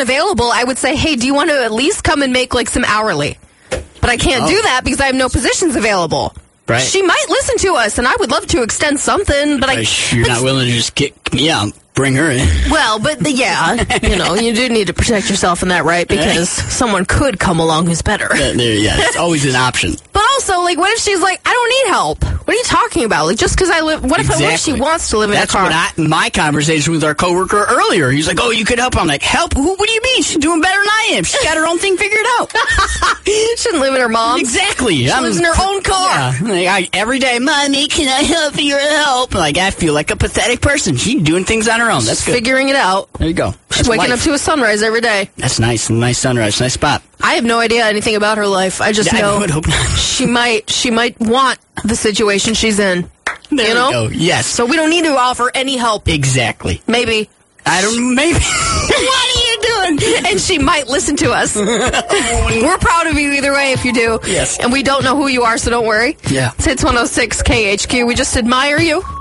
wasn't available, I would say, hey, do you want to at least come and make like some hourly? But I can't do that because I have no positions available. Right. She might listen to us, and I would love to extend something, but You're not willing to just kick me out, bring her in. Well, but you do need to protect yourself in that, right? Because someone could come along who's better. It's always an option. But also, like, what if she's like, I don't need help? What are you talking about? Like, just because I live, what if she wants to live in a car? That's what my conversation with our coworker earlier. He's like, oh, you could help. I'm like, help? What do you mean? She's doing better than I am. She's got her own thing figured out. Shouldn't live in her mom's. Exactly. She lives in her own car. Yeah. Like, every day, Mommy, can I help your help? Like, I feel like a pathetic person. She's doing things on her own. That's good. Figuring it out. There you go. She's waking up to a sunrise every day. That's nice. Nice sunrise. Nice spot. I have no idea anything about her life. I just know I would hope not. she might want the situation she's in. There you know? we go. Yes. So we don't need to offer any help. Exactly. Maybe. I don't. Maybe. What are you doing? And she might listen to us. We're proud of you either way if you do. Yes. And we don't know who you are, so don't worry. Yeah. It's Hits 106 KHQ. We just admire you.